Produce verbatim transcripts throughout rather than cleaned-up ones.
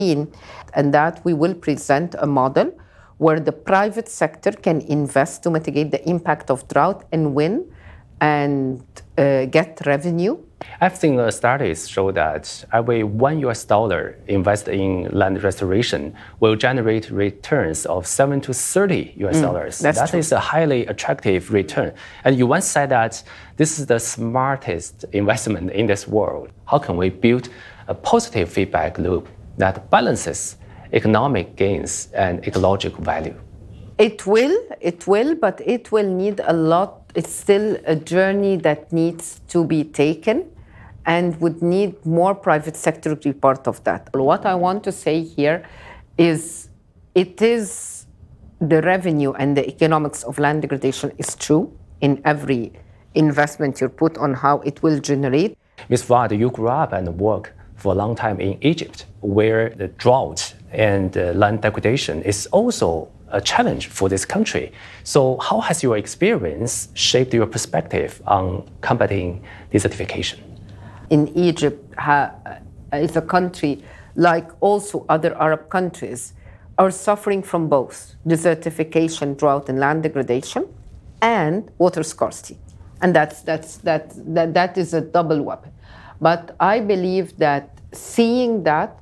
And that we will present a model where the private sector can invest to mitigate the impact of drought and win and uh, get revenue. I've seen uh, studies show that every one U S dollar invested in land restoration will generate returns of seven to thirty U S Mm, dollars. that's That true. is a highly attractive return. And you once said that this is the smartest investment in this world. How can we build a positive feedback loop that balances economic gains and ecological value? It will, it will, but it will need a lot. It's still a journey that needs to be taken and would need more private sector to be part of that. What I want to say here is it is the revenue and the economics of land degradation is true in every investment you put on how it will generate. Miz Fuad, you grew up and worked for a long time in Egypt, where the drought and uh, land degradation is also a challenge for this country. So how has your experience shaped your perspective on combating desertification? In Egypt, ha, is a country like also other Arab countries are suffering from both desertification, drought, and land degradation, and water scarcity. And that's, that's, that, that, that is a double weapon. But I believe that seeing that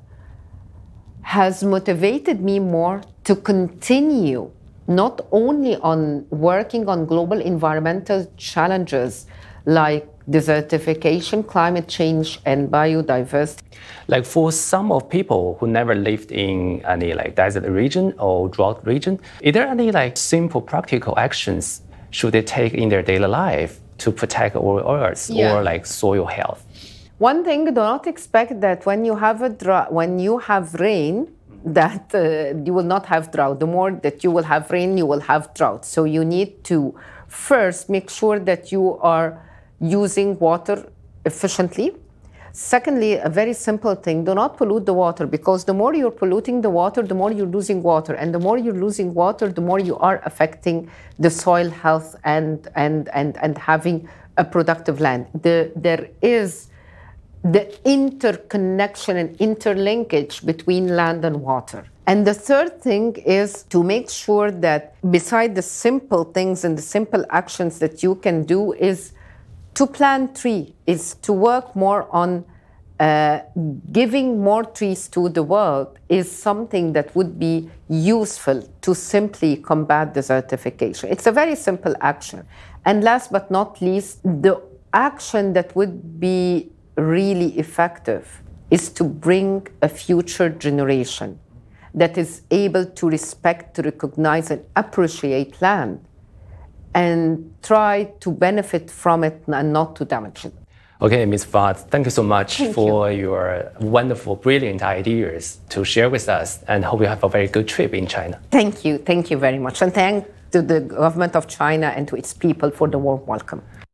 has motivated me more to continue not only on working on global environmental challenges like desertification, climate change, and biodiversity. Like for some of people who never lived in any like desert region or drought region, is there any like simple practical actions should they take in their daily life to protect our earth Yeah. or like soil health? One thing, do not expect that when you have a drought, when you have rain, that uh, you will not have drought. The more that you will have rain, you will have drought. So you need to first make sure that you are using water efficiently. Secondly, a very simple thing, do not pollute the water, because the more you're polluting the water, the more you're losing water. And the more you're losing water, the more you are affecting the soil health and, and, and, and having a productive land. The, there is the interconnection and interlinkage between land and water. And the third thing is to make sure that beside the simple things and the simple actions that you can do is to plant trees, is to work more on uh, giving more trees to the world is something that would be useful to simply combat desertification. It's a very simple action. And last but not least, the action that would be really effective is to bring a future generation that is able to respect, to recognize, and appreciate land and try to benefit from it and not to damage it. Okay, Miz Fuad, thank you so much Thank for you. your wonderful, brilliant ideas to share with us, and hope you have a very good trip in China. Thank you. Thank you very much. And thank to the government of China and to its people for the warm welcome.